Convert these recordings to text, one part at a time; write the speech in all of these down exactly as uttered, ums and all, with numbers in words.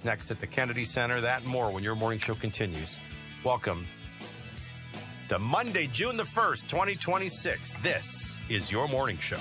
next at the Kennedy Center. That and more when your morning show continues. Welcome to Monday, June the first, twenty twenty-six. This is your morning show.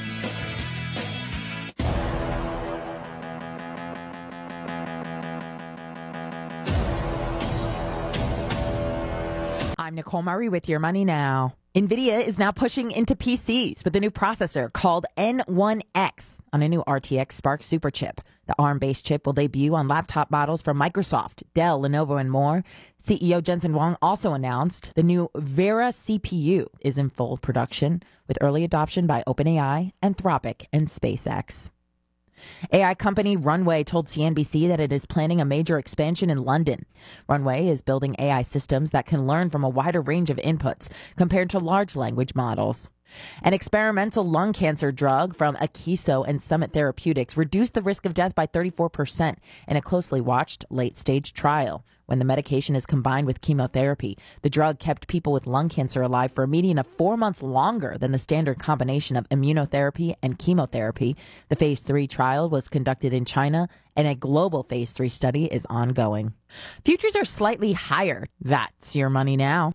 I'm Nicole Murray with Your Money Now. NVIDIA is now pushing into P Cs with a new processor called N one X on a new R T X Spark Superchip. The ARM-based chip will debut on laptop models from Microsoft, Dell, Lenovo, and more. C E O Jensen Huang also announced the new Vera C P U is in full production with early adoption by OpenAI, Anthropic, and SpaceX. A I company Runway told C N B C that it is planning a major expansion in London. Runway is building A I systems that can learn from a wider range of inputs compared to large language models. An experimental lung cancer drug from Akeso and Summit Therapeutics reduced the risk of death by thirty-four percent in a closely watched late-stage trial. When the medication is combined with chemotherapy, the drug kept people with lung cancer alive for a median of four months longer than the standard combination of immunotherapy and chemotherapy. The phase three trial was conducted in China, and a global phase three study is ongoing. Futures are slightly higher. That's Your Money Now.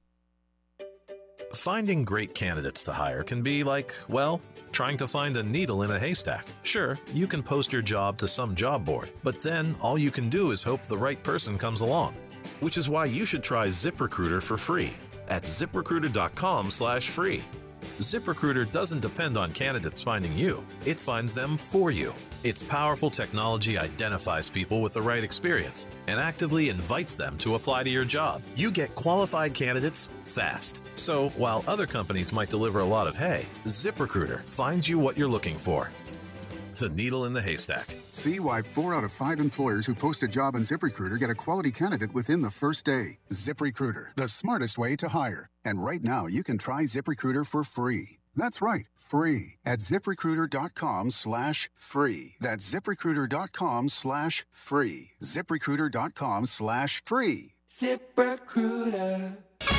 Finding great candidates to hire can be like, well, trying to find a needle in a haystack. Sure, you can post your job to some job board, but then all you can do is hope the right person comes along. Which is why you should try ZipRecruiter for free at ZipRecruiter.com slash free. ZipRecruiter doesn't depend on candidates finding you. It finds them for you. Its powerful technology identifies people with the right experience and actively invites them to apply to your job. You get qualified candidates fast. So while other companies might deliver a lot of hay, ZipRecruiter finds you what you're looking for. The needle in the haystack. See why four out of five employers who post a job on ZipRecruiter get a quality candidate within the first day. ZipRecruiter, the smartest way to hire. And right now, you can try ZipRecruiter for free. That's right, free at ZipRecruiter.com slash free. That's ZipRecruiter.com slash free. ZipRecruiter.com slash free. ZipRecruiter.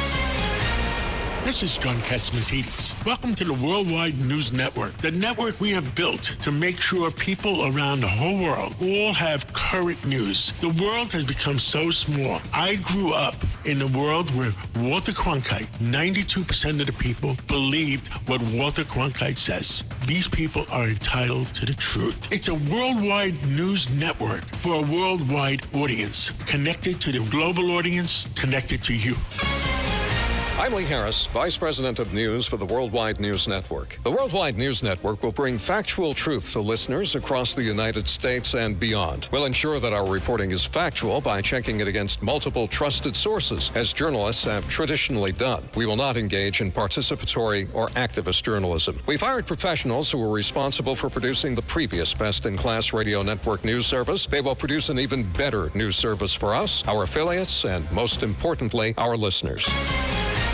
This is John Catsimatidis. Welcome to the Worldwide News Network, the network we have built to make sure people around the whole world all have current news. The world has become so small. I grew up in a world where Walter Cronkite, ninety-two percent of the people believed what Walter Cronkite says. These people are entitled to the truth. It's a worldwide news network for a worldwide audience, connected to the global audience, connected to you. I'm Lee Harris, Vice President of News for the Worldwide News Network. The Worldwide News Network will bring factual truth to listeners across the United States and beyond. We'll ensure that our reporting is factual by checking it against multiple trusted sources, as journalists have traditionally done. We will not engage in participatory or activist journalism. We've hired professionals who are responsible for producing the previous best-in-class radio network news service. They will produce an even better news service for us, our affiliates, and most importantly, our listeners.